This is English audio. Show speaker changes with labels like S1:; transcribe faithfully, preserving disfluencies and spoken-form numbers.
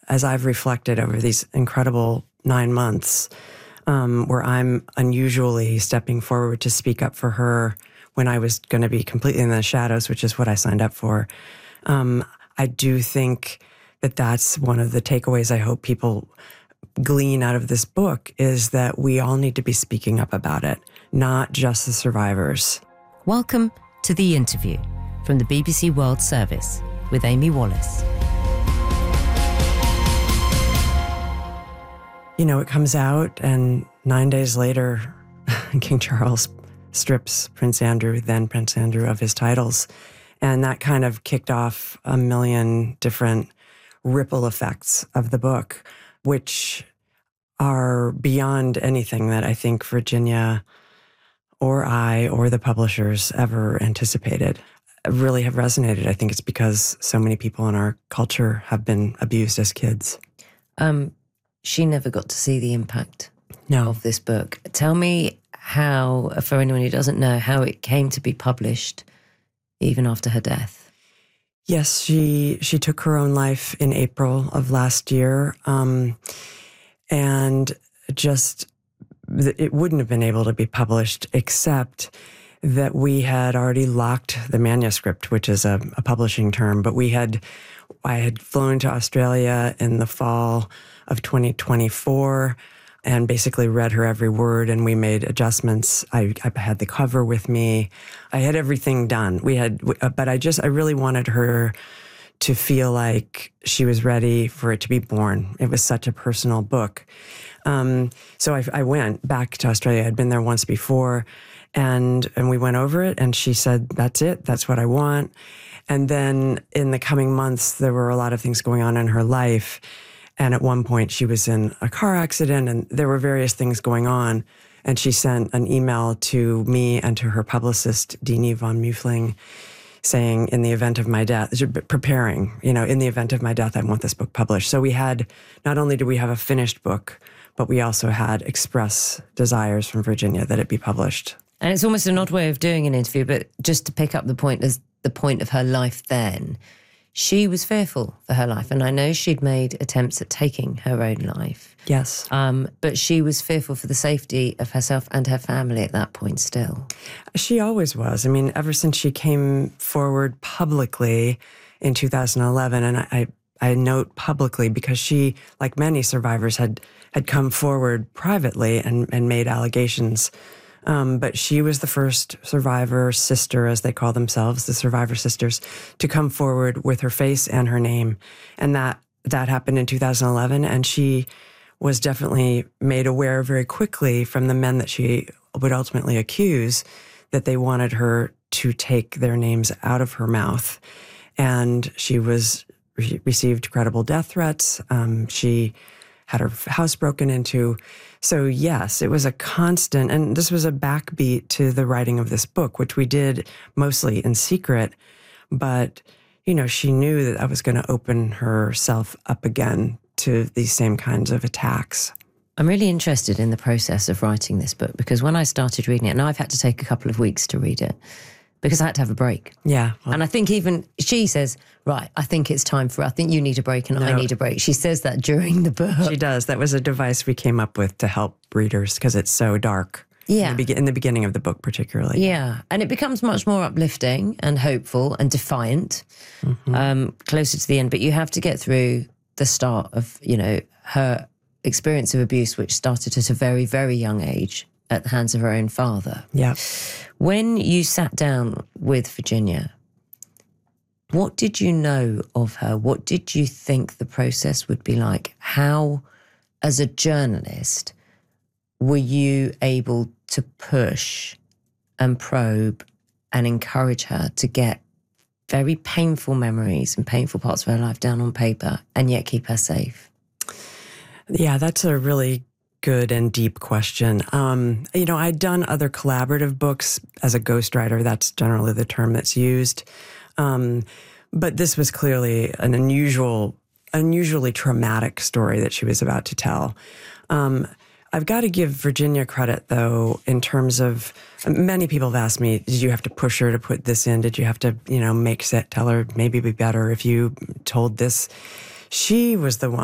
S1: as I've reflected over these incredible nine months, um, where I'm unusually stepping forward to speak up for her when I was going to be completely in the shadows, which is what I signed up for. Um, I do think that that's one of the takeaways I hope people glean out of this book, is that we all need to be speaking up about it, not just the survivors.
S2: Welcome to The Interview from the B B C World Service with Amy Wallace.
S1: You know, it comes out, and nine days later, King Charles strips Prince Andrew, then Prince Andrew, of his titles. And that kind of kicked off a million different ripple effects of the book, which are beyond anything that I think Virginia or I or the publishers ever anticipated. Really have resonated. I think it's because so many people in our culture have been abused as kids.
S2: Um, she never got to see the impact
S1: no.
S2: of this book. Tell me how, for anyone who doesn't know, how it came to be published even after her death.
S1: Yes, she she took her own life in April of last year, um, and just it wouldn't have been able to be published except that we had already locked the manuscript, which is a, a publishing term, but we had, I had flown to Australia in the fall of twenty twenty-four and basically read her every word, and we made adjustments. I, I had the cover with me. I had everything done. We had, but I just, I really wanted her to feel like she was ready for it to be born. It was such a personal book. Um, so I, I went back to Australia. I'd been there once before, and and we went over it, and she said, that's it, that's what I want. And then in the coming months, there were a lot of things going on in her life. And at one point, she was in a car accident, and there were various things going on. And she sent an email to me and to her publicist, Dini von Muefling, saying, in the event of my death, preparing, you know, in the event of my death, I want this book published. So we had, not only did we have a finished book, but we also had express desires from Virginia that it be published.
S2: And it's almost an odd way of doing an interview, but just to pick up the point, as the point of her life then, she was fearful for her life. And I know she'd made attempts at taking her own life.
S1: Yes.
S2: Um, but she was fearful for the safety of herself and her family at that point still.
S1: She always was. I mean, ever since she came forward publicly in two thousand eleven, and I, I, I note publicly because she, like many survivors, had had come forward privately and, and made allegations. Um, but she was the first survivor sister, as they call themselves, the survivor sisters, to come forward with her face and her name. And that that happened in two thousand eleven. And she was definitely made aware very quickly from the men that she would ultimately accuse that they wanted her to take their names out of her mouth. And she was re- received credible death threats. Um, she had her house broken into. So yes, it was a constant, and this was a backbeat to the writing of this book, which we did mostly in secret. But, you know, she knew that I was going to open herself up again to these same kinds of attacks.
S2: I'm really interested in the process of writing this book, because when I started reading it, and I've had to take a couple of weeks to read it, because I had to have a break.
S1: Yeah. Well,
S2: and I think even she says, right, I think it's time for, I think you need a break and no, I need a break. She says that during the book.
S1: She does. That was a device we came up with to help readers because it's so dark.
S2: Yeah.
S1: In the, be- in the beginning of the book, particularly.
S2: Yeah. And it becomes much more uplifting and hopeful and defiant mm-hmm. um, closer to the end. But you have to get through the start of, you know, her experience of abuse, which started at a very, very young age at the hands of her own father.
S1: Yeah.
S2: When you sat down with Virginia, what did you know of her? What did you think the process would be like? How, as a journalist, were you able to push and probe and encourage her to get very painful memories and painful parts of her life down on paper and yet keep her safe?
S1: Yeah, that's a really good and deep question. Um, you know, I'd done other collaborative books as a ghostwriter. That's generally the term that's used. Um, but this was clearly an unusual, unusually traumatic story that she was about to tell. Um, I've got to give Virginia credit, though, in terms of, many people have asked me, did you have to push her to put this in? Did you have to, you know, make set, tell her maybe it'd be better if you told this? She was the one